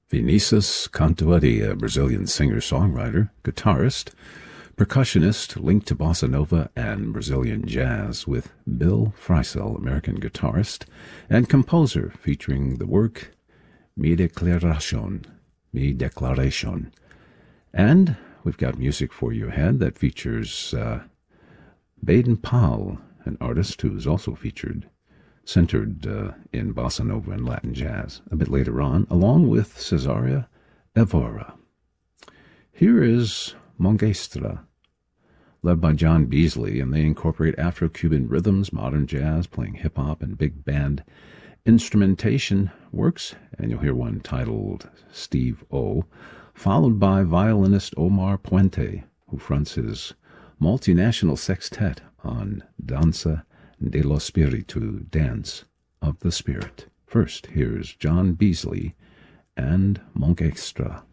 Vinicius Cantuaria, Brazilian singer-songwriter, guitarist, percussionist linked to bossa nova and Brazilian jazz, with Bill Frisell, American guitarist, and composer, featuring the work Mi Declaración. And we've got music for you ahead that features Baden Powell, an artist who's also centered in bossa nova and Latin jazz a bit later on, along with Cesaria Evora. Here is Mongestra, led by John Beasley, and they incorporate Afro-Cuban rhythms, modern jazz, playing hip-hop and big band instrumentation works, and you'll hear one titled Steve O, followed by violinist Omar Puente, who fronts his multinational sextet on Danza de lo Spiritu, Dance of the Spirit. First, here's John Beasley and Mongestra.